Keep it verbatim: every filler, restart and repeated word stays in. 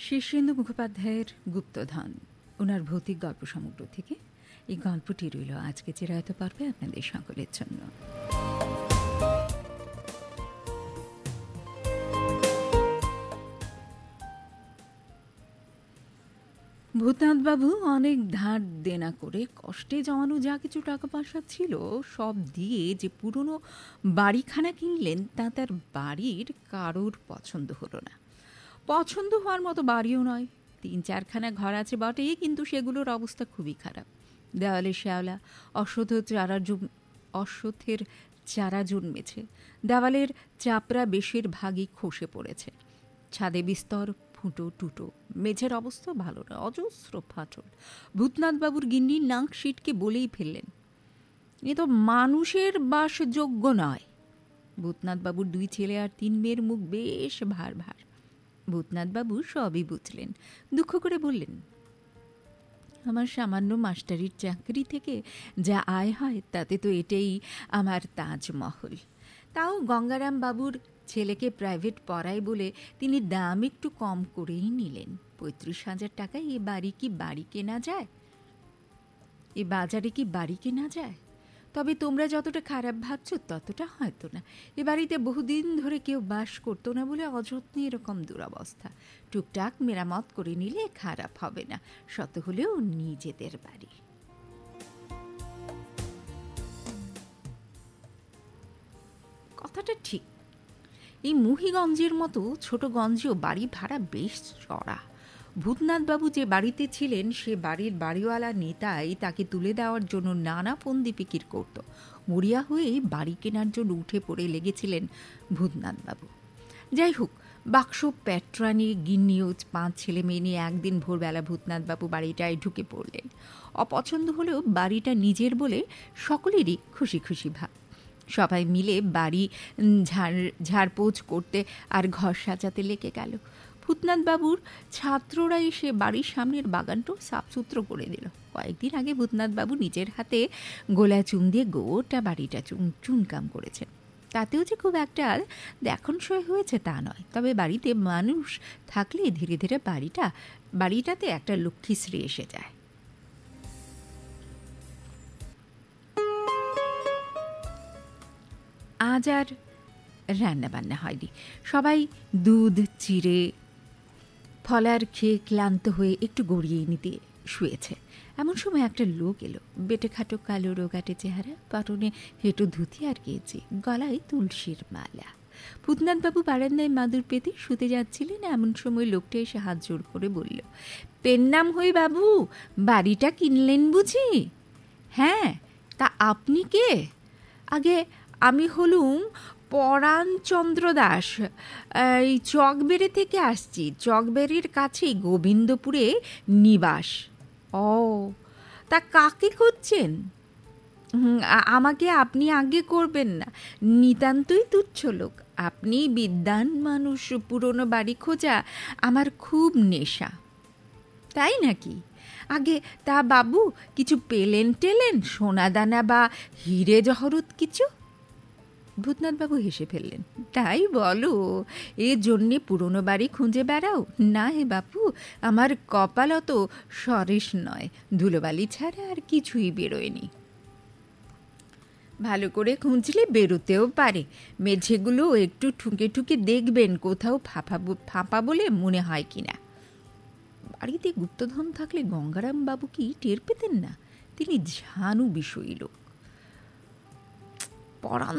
শীর্ষেন্দু মুখোপাধ্যায়ের গুপ্তধন, ওনার ভৌতিক গল্প সমগ্র থেকে এই গল্পটি রইল আজকে চিরায়ত পর্বে আপনাদের সকলের জন্য। ভূতনাথবাবু অনেক ধার দেনা করে কষ্টে জমানো যা কিছু টাকা পয়সা ছিল সব দিয়ে যে পুরনো বাড়িখানা কিনলেন তা তার বাড়ির কারোর পছন্দ হলো না। পছন্দ হওয়ার মতো বাড়িও নয়। তিন চারখানা ঘর আছে বটে, কিন্তু সেগুলোর অবস্থা খুবই খারাপ। দেওয়ালে শ্যাওলা, অশ্বত্থ চারা অশ্বত্থের চারা জন্মেছে। দেওয়ালের চাপড়া বেশিরভাগই খসে পড়েছে। ছাদে বিস্তর ফুটো টুটো। মেঝের অবস্থা ভালো না, অজস্র ফাটল। ভূতনাথবাবুর গিন্নি নাক সিটকে বলেই ফেললেন, এ তো মানুষের বাসযোগ্য নয়। ভূতনাথবাবুর দুই ছেলে আর তিন মেয়ের মুখ বেশ ভার ভার। ভূতনাথবাবু সবই বুঝলেন, দুঃখ করে বললেন, আমার সামান্য মাস্টারির চাকরি থেকে যা আয় হয় তাতে তো এটাই আমার তাজমহল। তাও গঙ্গারাম বাবুর ছেলেকে প্রাইভেট পড়ায় বলে তিনি দাম একটু কম করেই নিলেন। পঁয়ত্রিশ হাজার টাকায় এ বাড়ি কি বাড়ি কেনা যায়? এ বাজারে কি বাড়ি কেনা যায়? তবে তোমরা যতটা খারাপ ভাবছ ততটা হয়তো না। এ বাড়িতে বহুদিন ধরে কেউ বাস করতো না বলে অযত্নে এরকম দুরবস্থা। টুকটাক মেরামত করে নিলে খারাপ হবে না, শত হলেও নিজেদের বাড়ি। কথাটা ঠিক। এই মহিগঞ্জের মতো ছোট গঞ্জেও বাড়ি ভাড়া বেশ চড়া। ভূতনাথবাবু যে বাড়িতে ছিলেন সে বাড়ির বাড়িওয়ালা নেতাই তাকে তুলে দেওয়ার জন্য নানা ফন্দি ফিকির করত। মরিয়া হয়েই বাড়ি কেনার জন্য উঠে পড়ে লেগেছিলেন ভূতনাথবাবু। যাই হোক, বাক্স প্যাট্রা নিয়ে গিন্নিও পাঁচ ছেলে মেয়ে নিয়ে একদিন ভোরবেলা ভূতনাথবাবু বাড়িটায় ঢুকে পড়লেন। অপছন্দ হলেও বাড়িটা নিজের বলে সকলেরই খুশি খুশি ভাব। সবাই মিলে বাড়ি ঝাড় ঝাড়পোছ করতে আর ঘর সাজাতে লেগে গেল। ভূতনাথবাবুর ছাত্ররা এসে বাড়ির সামনের বাগানটাও সাফসুতরো করে দিল। কয়েকদিন আগে ভূতনাথবাবু নিজের হাতে গোলায় চুন দিয়ে গোটা বাড়িটা চুন চুনকাম করেছেন। তাতেও যে খুব একটা দেখনসই হয়েছে তা নয়, তবে বাড়িতে মানুষ থাকলে ধীরে ধীরে বাড়িটা বাড়িটাতে একটা লক্ষ্মীশ্রী এসে যায়। আজ আর রান্না বান্না হয়নি। সবাই দুধ চিড়ে ফলার খেয়ে ক্লান্ত হয়ে একটু গড়িয়ে নিতে শুয়েছে। এমন সময় একটা লোক এলো। বেটে খাটো কালো রোগাটে চেহারা, পরনে হেঁটো ধুতি আর গেঞ্জি, গলায় তুলসীর মালা। ভূতনাথবাবু বারান্দায় মাদুর পেতে শুতে যাচ্ছিলেন। এমন সময় লোকটা এসে হাত জোর করে বলল, পেন্নাম হই বাবু, বাড়িটা কিনলেন বুঝি? হ্যাঁ, তা আপনি কে? আগে আমি হলুম পরাণচন্দ্র দাস, এই চকবেড়ি থেকে আসছি। চকবেড়ির কাছেই গোবিন্দপুরে নিবাস। ও, তা কাকে খুঁজছেন? আমাকে আপনি আগে করবেন না, নিতান্তই তুচ্ছ লোক। আপনি বিদ্বান মানুষ, পুরনো বাড়ি খোঁজা আমার খুব নেশা। তাই নাকি? আগে তা বাবু কিছু পেলেন টেলেন, সোনাদানা বা হিরে জহরত কিছু? ভূতনাথবাবু হেসে ফেললেন, তাই বলো, এ জন্যে পুরনো বাড়ি খুঁজে বেড়াও? না হে বাপু, আমার কপাল অত সরেস নয়, ধুলোবালি ছাড়া আর কিছুই বেরোয়নি। ভালো করে খুঁজলে বেরোতেও পারে। মেঝেগুলো একটু ঠুকে ঠুকে দেখবেন কোথাও ফাঁপা ফাঁপা বলে মনে হয় কিনা। বাড়িতে গুপ্তধন থাকলে গঙ্গারাম বাবু কি টের পেতেন না? তিনি ঝানু বিষয়ী লোক। পরাণ